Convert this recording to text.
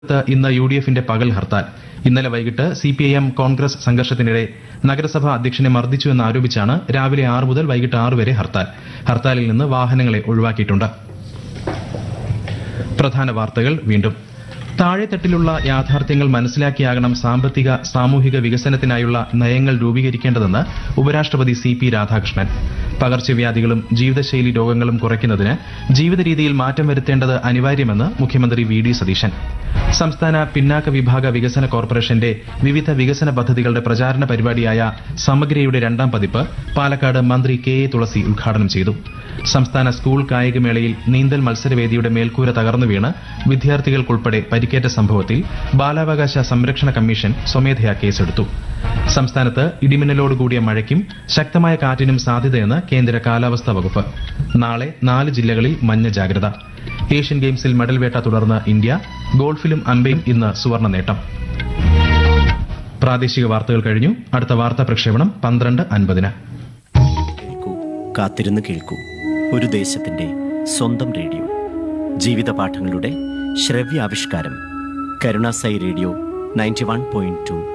ഇന്ന് യുഡിഎഫിന്റെ പകൽ ഹർത്താൽ. ഇന്നലെ വൈകിട്ട് സിപിഐഎം കോൺഗ്രസ് സംഘർഷത്തിനിടെ നഗരസഭാ അധ്യക്ഷനെ മർദ്ദിച്ചുവെന്ന് ആരോപിച്ചാണ് രാവിലെ 6 മുതൽ വൈകിട്ട് 6 വരെ ഹർത്താൽ. ഹർത്താലിൽ നിന്ന് വാഹനങ്ങളെ ഒഴിവാക്കിയിട്ടുണ്ട്. പ്രധാന വാർത്തകൾ വീണ്ടും. താഴെത്തട്ടിലുള്ള യാഥാർത്ഥ്യങ്ങൾ മനസ്സിലാക്കിയാകണം സാമ്പത്തിക സാമൂഹിക വികസനത്തിനായുള്ള നയങ്ങൾ രൂപീകരിക്കേണ്ടതെന്ന് ഉപരാഷ്ട്രപതി സി.പി. രാധാകൃഷ്ണൻ. പകർച്ചവ്യാധികളും ജീവിതശൈലി രോഗങ്ങളും കുറയ്ക്കുന്നതിന് ജീവിത രീതിയിൽ മാറ്റം വരുത്തേണ്ടത് അനിവാര്യമെന്ന് മുഖ്യമന്ത്രി വി.ഡി. സതീശൻ. സംസ്ഥാന പിന്നാക്ക വിഭാഗ വികസന കോർപ്പറേഷന്റെ വിവിധ വികസന പദ്ധതികളുടെ പ്രചാരണ പരിപാടിയായ സമഗ്രയുടെ 2ാം പതിപ്പ് പാലക്കാട് മന്ത്രി കെ.എ. തുളസി ഉദ്ഘാടനം ചെയ്തു. സംസ്ഥാന സ്കൂൾ കായികമേളയിൽ നീന്തൽ മത്സരവേദിയുടെ മേൽക്കൂര തകർന്നു വീണ് വിദ്യാർത്ഥികൾക്കുൾപ്പെടെ പരിക്കേറ്റ സംഭവത്തിൽ ബാലാവകാശ സംരക്ഷണ കമ്മീഷൻ സ്വമേധയാ കേസെടുത്തു. സംസ്ഥാനത്ത് ഇടിമിന്നലോടുകൂടിയ മഴയ്ക്കും ശക്തമായ കാറ്റിനും സാധ്യതയെന്ന് കേന്ദ്ര കാലാവസ്ഥാ വകുപ്പ്. നാളെ 4 ജില്ലകളിൽ മഞ്ഞ ജാഗ്രത. ഏഷ്യൻ ഗെയിംസിൽ മെഡൽ വേട്ട തുടർന്ന് ഇന്ത്യ. ഗോൾഫിലും അമ്പയും ഇന്ന് സുവർണ്ണ നേട്ടം. പ്രാദേശിക വാർത്തകൾ കഴിഞ്ഞു. അടുത്ത വാർത്താ പ്രക്ഷേപണം 12:50. കാത്തിരുന്ന് കേൾക്കൂ. ഒരു ദേശത്തിന്റെ സ്വന്തം റേഡിയോ. ജീവിത പാഠങ്ങളുടെ ശ്രവ്യാവിഷ്കാരം. കരുണാസായി റേഡിയോ 91.2